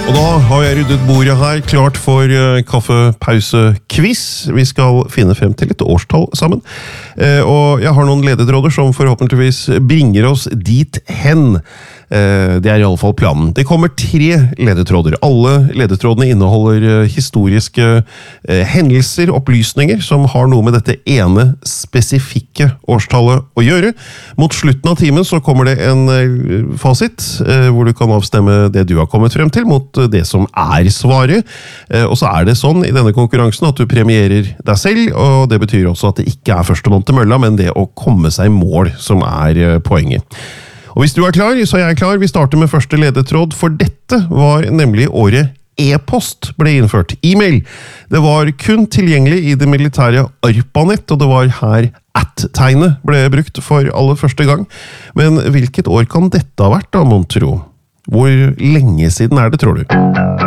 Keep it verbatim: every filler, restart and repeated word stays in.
Og da har jeg ryddet bordet her, klart for uh, kaffepause-quiz. Vi skal finne frem til et årstall sammen. Uh, og jeg har noen ledetråder som forhåpentligvis bringer oss dit hen. Uh, det er i alle fall planen. Det kommer tre ledetråder. Alle ledetrådene inneholder uh, historiske uh, hendelser, opplysninger, som har noe med dette ene spesifikke årstallet å gjøre. Mot slutten av timen så kommer det en uh, fasit, uh, hvor du kan avstemme det du har kommet frem til, mot det som er svaret. Og så er det sånn i denne konkurransen at du premierer deg selv, og det betyr også at det ikke er førstemann til mølla, men det å komme seg i mål som er poenget. Og hvis du er klar, så er jeg klar. Vi starter med første ledetråd, for dette var nemlig året e-post ble innført. E-mail. Det var kun tilgjengelig i det militære ARPANET, og det var her at-tegnet ble brukt for aller første gang. Men hvilket år kan dette ha vært da, mon tro? Hvor lenge siden er det, tror du?